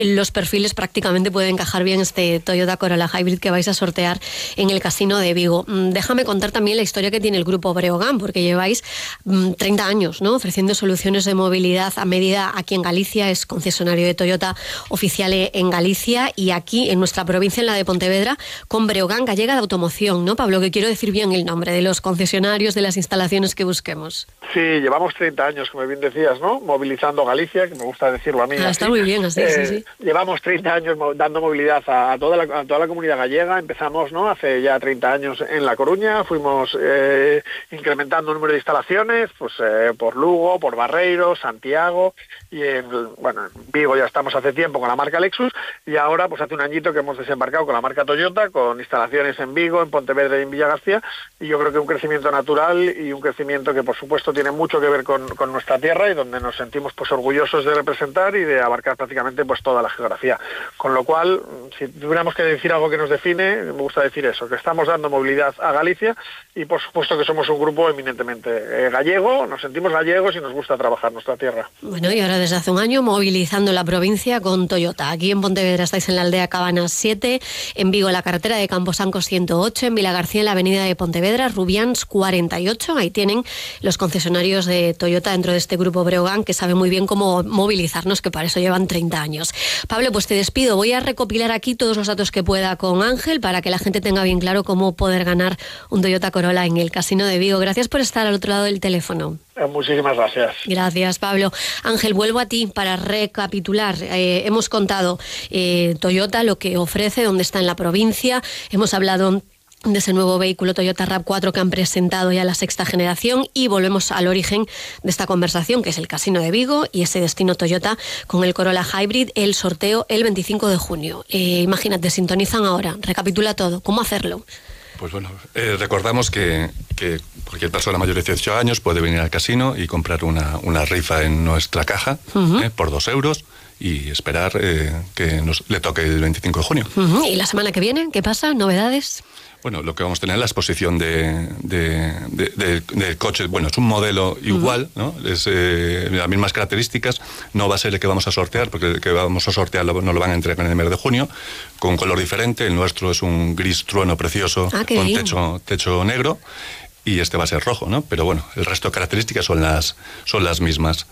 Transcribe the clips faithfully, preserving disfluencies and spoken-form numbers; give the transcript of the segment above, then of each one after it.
los perfiles prácticamente pueden encajar bien este Toyota Corolla Hybrid que vais a sortear en el Casino de Vigo. Déjame contar también la historia que tiene el Grupo Breogán, porque lleváis treinta años, ¿no?, ofreciendo soluciones de movilidad a medida aquí en Galicia. Es concesionario de Toyota oficial en Galicia y aquí en nuestra provincia, en la de Pontevedra, con Breogán Gallega de Automoción, ¿no, Pablo? Que quiero decir bien el nombre de los concesionarios, de las instalaciones que busquemos. Sí, llevamos treinta años, como bien decías, ¿no?, movilizando Galicia, que me gusta decirlo a mí. Ah, está muy bien así, eh, sí, sí. Llevamos treinta años dando movilidad a toda la, a toda la comunidad gallega. Empezamos, ¿no?, hace ya treinta años en La Coruña, fuimos eh, incrementando el número de instalaciones, pues eh, por Lugo, por Barreiro, Santiago, y en, bueno, en Vigo ya estamos hace tiempo con la marca Lexus, y ahora pues hace un añito que hemos desembarcado con la marca Toyota, con instalaciones en Vigo, en Pontevedra y en Villagarcía, y yo creo que un crecimiento natural y un crecimiento que por supuesto tiene mucho que ver con, con nuestra tierra y donde nos sentimos pues orgullosos de representar y de abarcar prácticamente pues toda la geografía. Con lo cual, si tuviéramos que decir algo que nos define, me gusta decir eso, que estamos dando movilidad a Galicia y por supuesto que somos un grupo eminentemente eh, gallego, nos sentimos gallegos y nos gusta trabajar nuestra tierra. Bueno, y ahora desde hace un año movilizando la provincia con Toyota. Aquí en Pontevedra estáis en la aldea Cabanas siete, en Vigo en la carretera de Camposanco ciento ocho, en Vilagarcía en la avenida de Pontevedra, Rubians cuarenta y ocho. Ahí tienen los concesionarios de Toyota dentro de este grupo Breogán, que sabe muy bien cómo movilizarnos, que para eso llevan treinta años. Pablo, pues te despido. Voy a recopilar aquí todos los datos que pueda con Ángel para que la gente tenga bien claro cómo poder ganar un Toyota Corolla en el Casino de Vigo. Gracias por estar al otro lado del teléfono. Eh, muchísimas gracias. Gracias, Pablo. Ángel, vuelvo a ti para recapitular. Eh, hemos contado eh, Toyota, lo que ofrece, dónde está en la provincia. Hemos hablado de ese nuevo vehículo Toyota RAV cuatro que han presentado ya la sexta generación, y volvemos al origen de esta conversación, que es el Casino de Vigo y ese destino Toyota con el Corolla Hybrid, el sorteo el veinticinco de junio. Eh, imagínate, sintonizan ahora, recapitula todo, ¿cómo hacerlo? Pues bueno, eh, recordamos que, que cualquier persona mayor de dieciocho años puede venir al casino y comprar una, una rifa en nuestra caja uh-huh. eh, por dos euros y esperar eh, que nos, le toque el veinticinco de junio. Uh-huh. ¿Y la semana que viene? ¿Qué pasa? ¿Novedades? Bueno, lo que vamos a tener es la exposición de, de, de, de, de coches. Bueno, es un modelo igual, uh-huh. ¿no? Es eh, las mismas características. No va a ser el que vamos a sortear, porque el que vamos a sortear lo, no lo van a entregar en el mes de junio, con color diferente. El nuestro es un gris trueno precioso, ah, con techo, techo negro, y este va a ser rojo, ¿no? Pero bueno, el resto de características son las, son las mismas.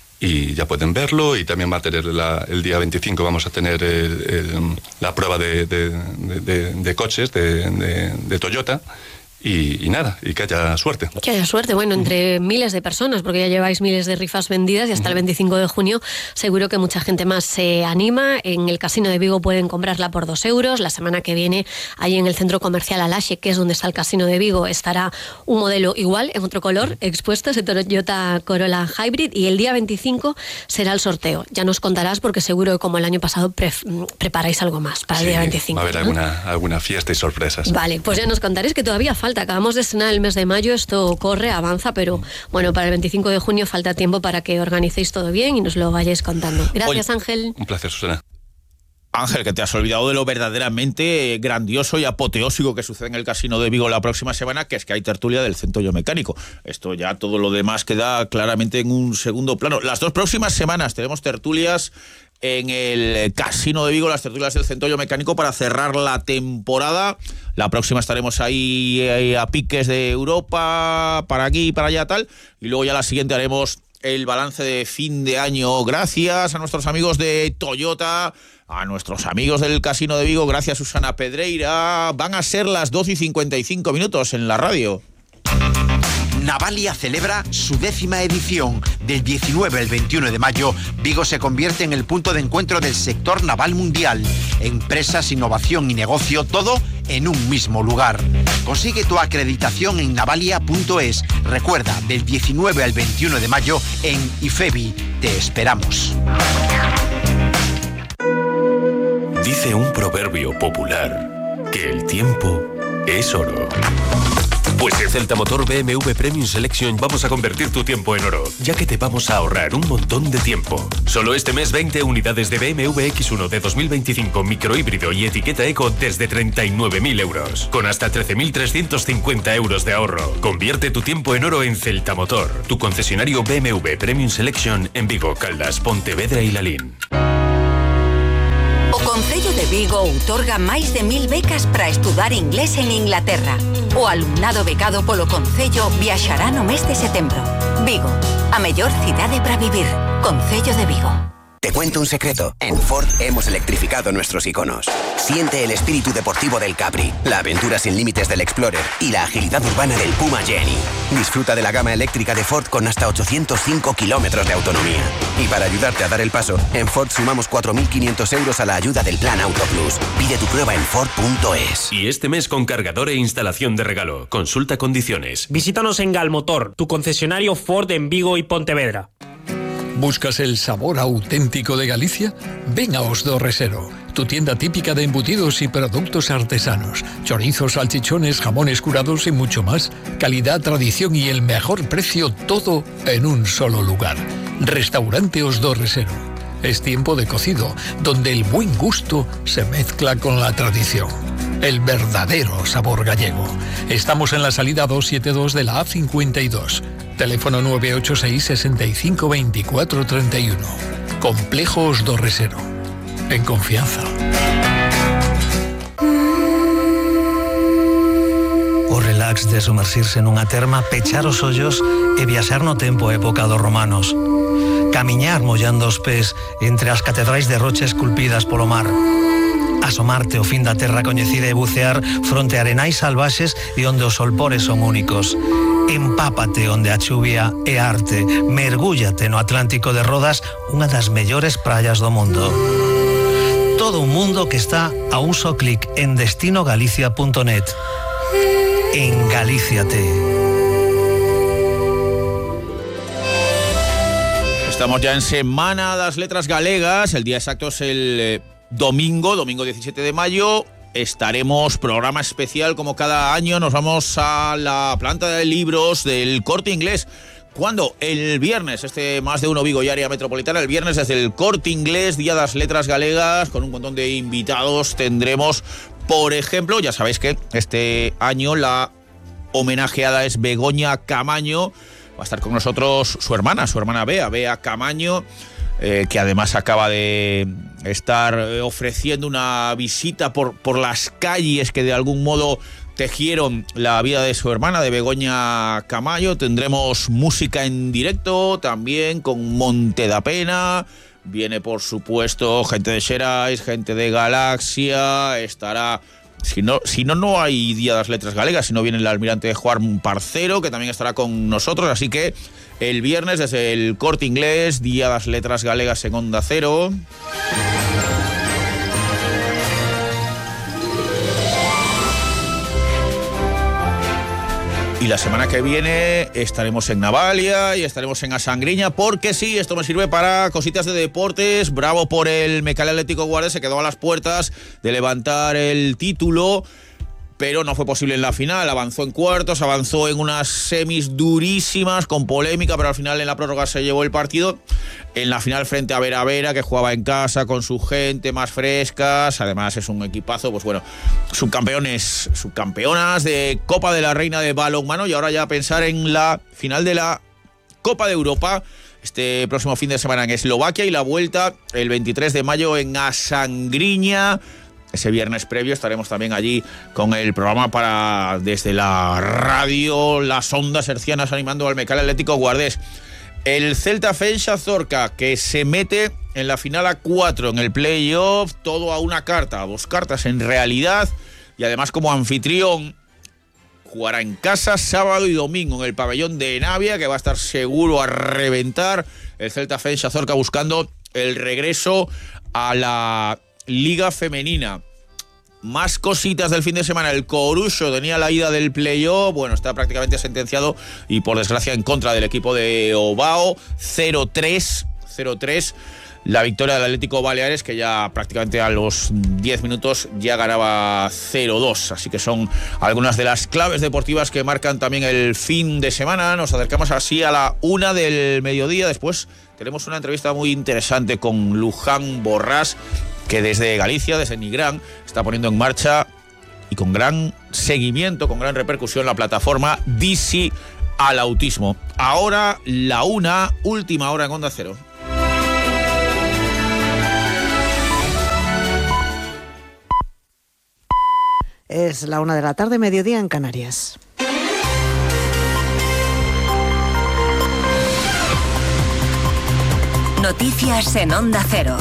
Y ya pueden verlo, y también va a tener la, el día veinticinco vamos a tener el, el, la prueba de, de, de, de coches de, de, de Toyota. Y, y nada, y que haya suerte. Que haya suerte, bueno, entre uh-huh. miles de personas, porque ya lleváis miles de rifas vendidas y hasta uh-huh. el veinticinco de junio seguro que mucha gente más se anima. En el Casino de Vigo pueden comprarla por dos euros. La semana que viene, ahí en el centro comercial Alaxe, que es donde está el Casino de Vigo, estará un modelo igual, en otro color, uh-huh. expuesto, ese Toyota Corolla Hybrid, y el día veinticinco será el sorteo. Ya nos contarás, porque seguro que como el año pasado pre- preparáis algo más para sí, el día veinticinco. Va a haber ¿no? alguna, alguna fiesta y sorpresas. Vale, pues ya nos contaréis, que todavía falta. Acabamos de estrenar el mes de mayo, esto corre, avanza, pero bueno, para el veinticinco de junio falta tiempo para que organicéis todo bien y nos lo vayáis contando. Gracias, Oye, Ángel. Un placer, Susana. Ángel, que te has olvidado de lo verdaderamente grandioso y apoteósico que sucede en el Casino de Vigo la próxima semana, que es que hay tertulia del Centollo Mecánico. Esto ya, todo lo demás queda claramente en un segundo plano. Las dos próximas semanas tenemos tertulias en el Casino de Vigo, las tertulias del Centollo Mecánico, para cerrar la temporada. La próxima estaremos ahí, ahí a piques de Europa, para aquí y para allá tal, y luego ya la siguiente haremos el balance de fin de año. Gracias a nuestros amigos de Toyota, a nuestros amigos del Casino de Vigo, gracias Susana Pedreira. Van a ser las doce y cincuenta y cinco minutos en la radio. Navalia celebra su décima edición. Del diecinueve al veintiuno de mayo, Vigo se convierte en el punto de encuentro del sector naval mundial. Empresas, innovación y negocio, todo en un mismo lugar. Consigue tu acreditación en navalia punto es. Recuerda, del diecinueve al veintiuno de mayo en IFEBI. Te esperamos. Dice un proverbio popular que el tiempo es oro. Pues en Celta Motor B M W Premium Selection vamos a convertir tu tiempo en oro, ya que te vamos a ahorrar un montón de tiempo. Solo este mes veinte unidades de B M W X uno de dos mil veinticinco microhíbrido y etiqueta eco desde treinta y nueve mil euros, con hasta trece mil trescientos cincuenta euros de ahorro. Convierte tu tiempo en oro en Celta Motor, tu concesionario B M W Premium Selection en Vigo, Caldas, Pontevedra y Lalín. Vigo outorga máis de mil becas para estudar inglés en Inglaterra. O alumnado becado polo Concello viaxará no mes de setembro. Vigo, a mellor cidade para vivir. Concello de Vigo. Te cuento un secreto. En Ford hemos electrificado nuestros iconos. Siente el espíritu deportivo del Capri, la aventura sin límites del Explorer y la agilidad urbana del Puma Jenny. Disfruta de la gama eléctrica de Ford con hasta ochocientos cinco kilómetros de autonomía. Y para ayudarte a dar el paso, en Ford sumamos cuatro mil quinientos euros a la ayuda del Plan Auto Plus. Pide tu prueba en Ford punto es. Y este mes con cargador e instalación de regalo. Consulta condiciones. Visítanos en Galmotor, tu concesionario Ford en Vigo y Pontevedra. ¿Buscas el sabor auténtico de Galicia? Ven a Os do Resero, tu tienda típica de embutidos y productos artesanos. Chorizos, salchichones, jamones curados y mucho más. Calidad, tradición y el mejor precio, todo en un solo lugar. Restaurante Os do Resero. Es tiempo de cocido, donde el buen gusto se mezcla con la tradición. El verdadero sabor gallego. Estamos en la salida doscientos setenta y dos de la A cincuenta y dos. Teléfono nueve ocho seis, seis cinco, dos cuatro tres uno. Complejo Os do Resero. En confianza. O relax de sumerxirse nunha terma, pechar os ollos e viaxar no tempo a época dos romanos. Camiñar mollando os pés entre as catedrais de rocha esculpidas polo mar. Asomarte ao fin da terra coñecida e bucear fronte a arenais salvaxes e onde os solpores son únicos. Empápate onde a chuvia é arte. Mergúllate no Atlántico de Rodas, unha das mellores praias do mundo. Todo un mundo que está a un só clic en destino galicia punto net. Engalíciate. Estamos ya en Semana das Letras Galegas. El día exacto es el eh, domingo, domingo diecisiete de mayo. Estaremos programa especial como cada año. Nos vamos a la planta de libros del Corte Inglés. Cuando el viernes, este Más de Uno Vigo y área metropolitana, el viernes desde el Corte Inglés, Día das Letras Galegas, con un montón de invitados, tendremos, por ejemplo, ya sabéis que este año la homenajeada es Begoña Camaño. Va a estar con nosotros su hermana, su hermana Bea, Bea Camaño, eh, que además acaba de estar ofreciendo una visita por, por las calles que de algún modo tejieron la vida de su hermana, de Begoña Camaño. Tendremos música en directo también con Monte da Pena. Viene, por supuesto, gente de Xerais, gente de Galaxia. Estará... Si no, si no, no hay Día das Letras Galegas, si no viene el almirante Juan Parcero, que también estará con nosotros. Así que el viernes desde el Corte Inglés, Día das Letras Galegas en Onda Cero. Y la semana que viene estaremos en Navalia y estaremos en Asangriña, porque sí, esto me sirve para cositas de deportes. Bravo por el Mecal Atlético Guardes, se quedó a las puertas de levantar el título, pero no fue posible en la final. Avanzó en cuartos, avanzó en unas semis durísimas, con polémica, pero al final en la prórroga se llevó el partido. En la final frente a Vera Vera, que jugaba en casa con su gente más frescas, además es un equipazo, pues bueno, subcampeones, subcampeonas de Copa de la Reina de Balonmano, y ahora ya pensar en la final de la Copa de Europa este próximo fin de semana en Eslovaquia, y la vuelta el veintitrés de mayo en Asangriña. Ese viernes previo estaremos también allí con el programa para, desde la radio, las ondas hercianas, animando al Mecal Atlético Guardés. El Celta Fenxa Zorca, que se mete en la final a cuatro en el playoff, todo a una carta, a dos cartas en realidad, y además como anfitrión jugará en casa sábado y domingo en el pabellón de Navia, que va a estar seguro a reventar. El Celta Fenxa Zorca buscando el regreso a la Liga Femenina. Más cositas del fin de semana. El Coruxo tenía la ida del playoff. Bueno, está prácticamente sentenciado y por desgracia en contra del equipo de Obao. cero tres. cero tres. La victoria del Atlético Baleares, que ya prácticamente a los diez minutos ya ganaba cero dos. Así que son algunas de las claves deportivas que marcan también el fin de semana. Nos acercamos así a la una del mediodía. Después tenemos una entrevista muy interesante con Luján Borrás, que desde Galicia, desde Nigrán, está poniendo en marcha y con gran seguimiento, con gran repercusión, la plataforma Disi al Autismo. Ahora la una, última hora en Onda Cero. Es la una de la tarde, mediodía en Canarias. Noticias en Onda Cero.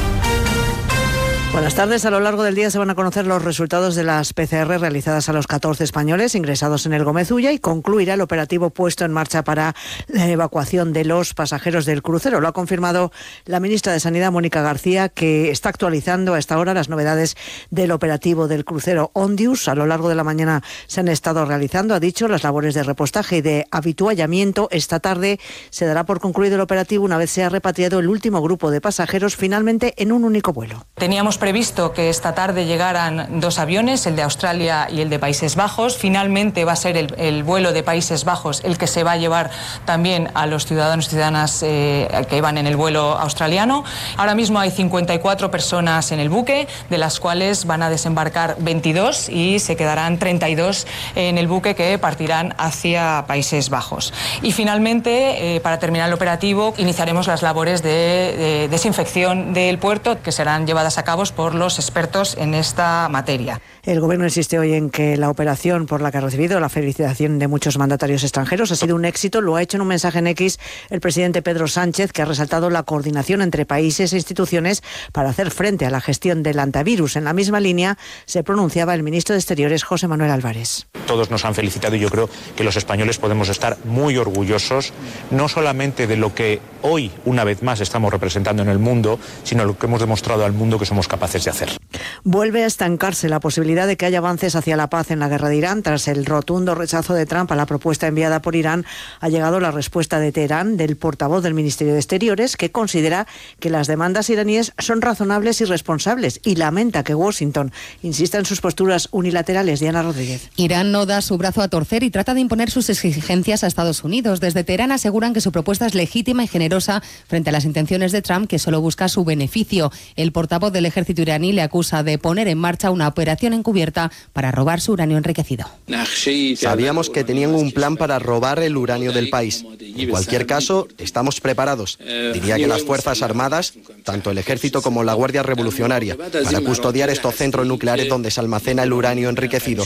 Buenas tardes. A lo largo del día se van a conocer los resultados de las P C R realizadas a los catorce españoles ingresados en el Gómez Ulla y concluirá el operativo puesto en marcha para la evacuación de los pasajeros del crucero. Lo ha confirmado la ministra de Sanidad, Mónica García, que está actualizando a esta hora las novedades del operativo del crucero Ondius. A lo largo de la mañana se han estado realizando, ha dicho, las labores de repostaje y de habituallamiento. Esta tarde se dará por concluido el operativo una vez sea repatriado el último grupo de pasajeros, finalmente en un único vuelo. Teníamos previsto que esta tarde llegaran dos aviones, el de Australia y el de Países Bajos. Finalmente va a ser el, el vuelo de Países Bajos el que se va a llevar también a los ciudadanos y ciudadanas eh, que iban en el vuelo australiano. Ahora mismo hay cincuenta y cuatro personas en el buque, de las cuales van a desembarcar veintidós y se quedarán treinta y dos en el buque que partirán hacia Países Bajos. Y finalmente, eh, para terminar el operativo, iniciaremos las labores de, de desinfección del puerto, que serán llevadas a cabo por los expertos en esta materia. El Gobierno insiste hoy en que la operación, por la que ha recibido la felicitación de muchos mandatarios extranjeros, ha sido un éxito. Lo ha hecho en un mensaje en X el presidente Pedro Sánchez, que ha resaltado la coordinación entre países e instituciones para hacer frente a la gestión del antivirus. En la misma línea se pronunciaba el ministro de Exteriores, José Manuel Álvarez. Todos nos han felicitado y yo creo que los españoles podemos estar muy orgullosos, no solamente de lo que hoy, una vez más, estamos representando en el mundo, sino lo que hemos demostrado al mundo que somos capaces de hacer. Vuelve a estancarse la posibilidad de que haya avances hacia la paz en la guerra de Irán. Tras el rotundo rechazo de Trump a la propuesta enviada por Irán, ha llegado la respuesta de Teherán, del portavoz del Ministerio de Exteriores, que considera que las demandas iraníes son razonables y responsables y lamenta que Washington insista en sus posturas unilaterales. Diana Rodríguez. Irán no da su brazo a torcer y trata de imponer sus exigencias a Estados Unidos. Desde Teherán aseguran que su propuesta es legítima y generosa frente a las intenciones de Trump, que solo busca su beneficio. El portavoz del ejército iraní le acusa de poner en marcha una operación encubierta para robar su uranio enriquecido. Sabíamos que tenían un plan para robar el uranio del país. En cualquier caso, estamos preparados. Diría que las Fuerzas Armadas, tanto el Ejército como la Guardia Revolucionaria, para custodiar estos centros nucleares donde se almacena el uranio enriquecido.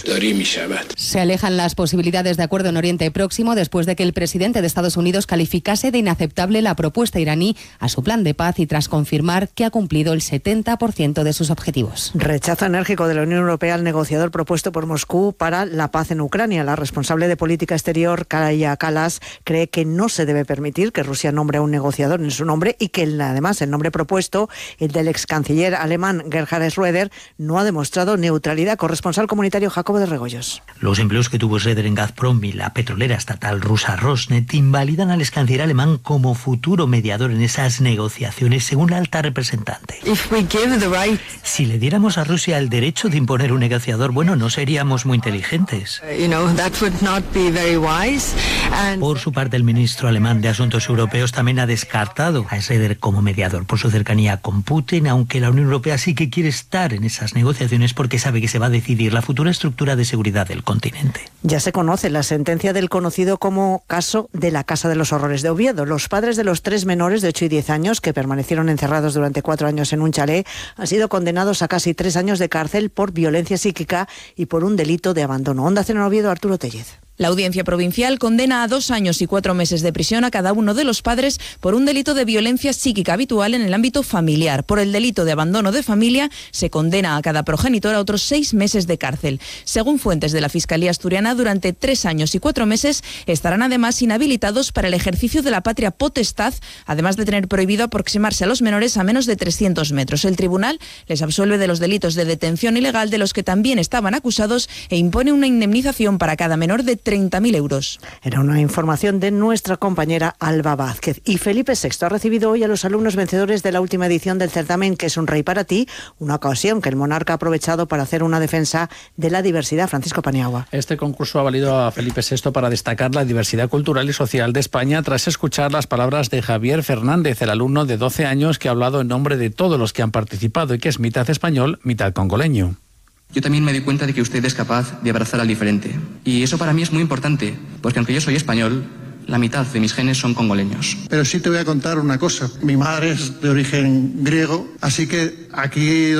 Se alejan las posibilidades de acuerdo en Oriente Próximo después de que el presidente de Estados Unidos calificase de inaceptable la propuesta iraní a su plan de paz y tras confirmar que ha cumplido el setenta por ciento de sus objetivos. Rechazo enérgico de la Unión Europea al negociador propuesto por Moscú para la paz en Ucrania. La responsable de política exterior, Kaja Kallas, cree que no se debe permitir que Rusia nombre a un negociador en su nombre y que además el nombre propuesto, el del ex canciller alemán Gerhard Schröder, no ha demostrado neutralidad. Corresponsal comunitario Jacobo de Regoyos. Los empleos que tuvo Schröder en Gazprom y la petrolera estatal rusa Rosneft invalidan al ex canciller alemán como futuro mediador en esas negociaciones, según la alta representante. Right... Si le diéramos a Rusia el derecho de imponer un negociador, bueno, no seríamos muy inteligentes. You know, that would not be very wise. And... Por su parte, el ministro alemán de Asuntos Europeos también ha descartado a Schröder como mediador por su cercanía con Putin, aunque la Unión Europea sí que quiere estar en esas negociaciones porque sabe que se va a decidir la futura estructura de seguridad del continente. Ya se conoce la sentencia del conocido como caso de la Casa de los Horrores de Oviedo. Los padres de los tres menores de ocho y diez años que permanecieron encerrados durante cuatro años en un chalet han sido condenados a casi tres años de cárcel por violencia psíquica y por un delito de abandono. Onda Cero en Oviedo, Arturo Tellez. La Audiencia Provincial condena a dos años y cuatro meses de prisión a cada uno de los padres por un delito de violencia psíquica habitual en el ámbito familiar. Por el delito de abandono de familia se condena a cada progenitor a otros seis meses de cárcel. Según fuentes de la Fiscalía Asturiana, durante tres años y cuatro meses estarán además inhabilitados para el ejercicio de la patria potestad, además de tener prohibido aproximarse a los menores a menos de trescientos metros. El tribunal les absuelve de los delitos de detención ilegal de los que también estaban acusados e impone una indemnización para cada menor de treinta mil euros. Era una información de nuestra compañera Alba Vázquez. Y Felipe sexto ha recibido hoy a los alumnos vencedores de la última edición del certamen ¿Qué es un rey para ti?, una ocasión que el monarca ha aprovechado para hacer una defensa de la diversidad. Francisco Paniagua. Este concurso ha valido a Felipe sexto para destacar la diversidad cultural y social de España tras escuchar las palabras de Javier Fernández, el alumno de doce años que ha hablado en nombre de todos los que han participado y que es mitad español, mitad congoleño. Yo también me di cuenta de que usted es capaz de abrazar al diferente. Y eso para mí es muy importante, porque aunque yo soy español, la mitad de mis genes son congoleños. Pero sí te voy a contar una cosa. Mi madre es de origen griego, así que aquí